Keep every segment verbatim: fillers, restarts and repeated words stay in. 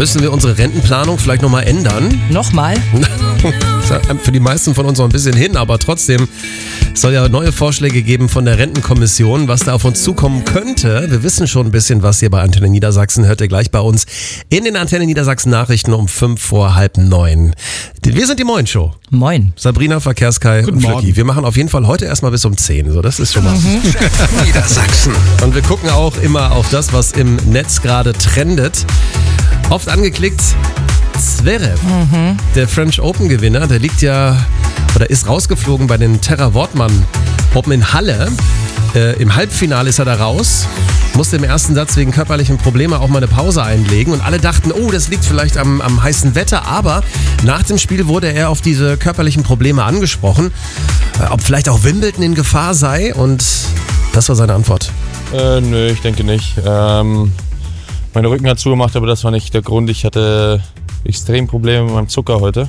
Müssen wir unsere Rentenplanung vielleicht nochmal ändern? Nochmal? Für die meisten von uns noch ein bisschen hin, aber trotzdem soll ja neue Vorschläge geben von der Rentenkommission, was da auf uns zukommen könnte. Wir wissen schon ein bisschen was hier bei Antenne Niedersachsen. Hört ihr gleich bei uns in den Antenne Niedersachsen Nachrichten um fünf vor halb neun. Wir sind die Moin Show. Moin. Sabrina, Verkehrskai und Flöcki. Wir machen auf jeden Fall heute erstmal bis um zehn. So, das ist schon mal. Mhm. Niedersachsen. Und wir gucken auch immer auf das, was im Netz gerade trendet. Oft angeklickt. Zverev, mhm. der French Open Gewinner, der liegt ja oder ist rausgeflogen bei den Terra Wortmann Open in Halle. Äh, Im Halbfinale ist er da raus, musste im ersten Satz wegen körperlichen Problemen auch mal eine Pause einlegen und alle dachten, oh, das liegt vielleicht am, am heißen Wetter, aber nach dem Spiel wurde er auf diese körperlichen Probleme angesprochen, äh, ob vielleicht auch Wimbledon in Gefahr sei, und das war seine Antwort. Äh, nö, ich denke nicht. Ähm, meine Rücken hat zugemacht, aber das war nicht der Grund. Ich hatte extrem Probleme mit meinem Zucker heute,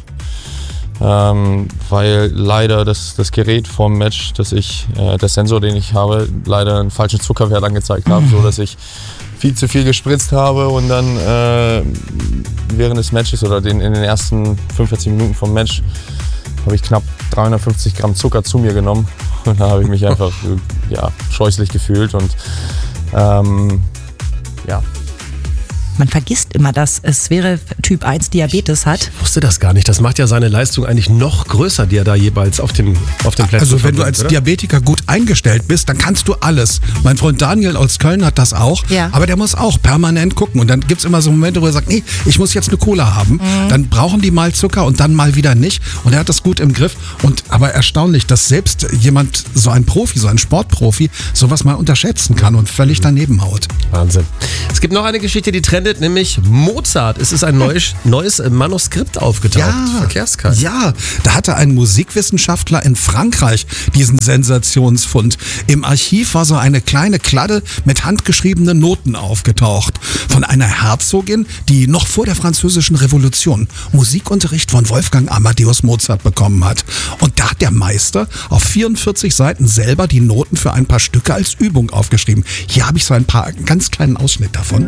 ähm, weil leider das, das Gerät vorm Match, dass ich, äh, der Sensor, den ich habe, leider einen falschen Zuckerwert angezeigt hat, so dass ich viel zu viel gespritzt habe und dann äh, während des Matches oder den, in den ersten fünfundvierzig Minuten vom Match habe ich knapp dreihundertfünfzig Gramm Zucker zu mir genommen und da habe ich mich einfach ja, scheußlich gefühlt und ähm, ja. Man vergisst immer, dass es Zverev Typ eins Diabetes hat. Ich wusste das gar nicht. Das macht ja seine Leistung eigentlich noch größer, die er da jeweils auf dem, auf dem Plätzen Also wenn verbringt, du als oder? Diabetiker gut eingestellt bist, dann kannst du alles. Mein Freund Daniel aus Köln hat das auch, ja. aber der muss auch permanent gucken. Und dann gibt es immer so Momente, wo er sagt, nee, ich muss jetzt eine Cola haben. Mhm. Dann brauchen die mal Zucker und dann mal wieder nicht. Und er hat das gut im Griff. Und aber erstaunlich, dass selbst jemand, so ein Profi, so ein Sportprofi, sowas mal unterschätzen kann und völlig daneben haut. Wahnsinn. Es gibt noch eine Geschichte, die trendet, nämlich Mozart. Es ist ein neues, neues Manuskript aufgetaucht. Ja, Verkehrskarte. ja, da hatte ein Musikwissenschaftler in Frankreich diesen Sensationsfund. Im Archiv war so eine kleine Kladde mit handgeschriebenen Noten aufgetaucht. Von einer Herzogin, die noch vor der Französischen Revolution Musikunterricht von Wolfgang Amadeus Mozart bekommen hat. Und da hat der Meister auf vierundvierzig Seiten selber die Noten für ein paar Stücke als Übung aufgeschrieben. Hier habe ich so ein paar, einen ganz kleinen Ausschnitt davon.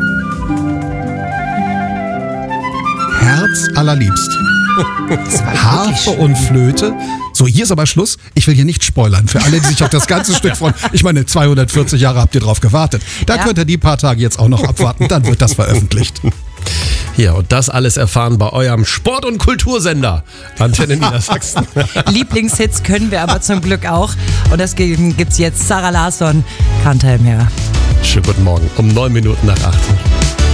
Herz allerliebst. Harfe und Flöte. So, hier ist aber Schluss. Ich will hier nicht spoilern. Für alle, die sich auf das ganze Stück freuen. Ich meine, zweihundertvierzig Jahre habt ihr drauf gewartet. Da ja. könnt ihr die paar Tage jetzt auch noch abwarten. Dann wird das veröffentlicht. Ja, und das alles erfahren bei eurem Sport- und Kultursender Antenne Niedersachsen. Lieblingshits können wir aber zum Glück auch. Und deswegen gibt's jetzt Sarah Larsson, Can't Tell Me. Schönen guten Morgen, um neun Minuten nach acht.